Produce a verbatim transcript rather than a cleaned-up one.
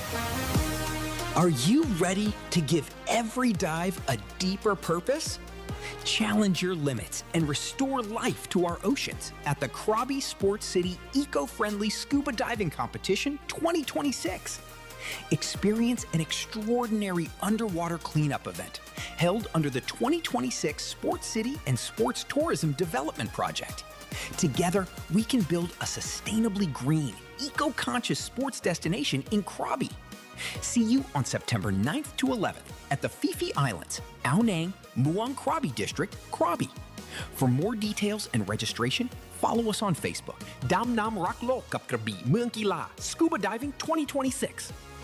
Are you ready to give every dive a deeper purpose? Challenge your limits and restore life to our oceans at the Krabi Sports City Eco-Friendly Scuba Diving Competition twenty twenty-six. Experience an extraordinary underwater cleanup event held under the twenty twenty-six Sports City and Sports Tourism Development Project. Together, we can build a sustainably green, eco-conscious sports destination in Krabi. See you on September ninth to eleventh at the Phi Phi Islands, Ao Nang, Muang Krabi District, Krabi. For more details and registration, follow us on Facebook. ดำน้ำรักโลกกับกระบี่เมืองกีฬา Scuba Diving twenty twenty-six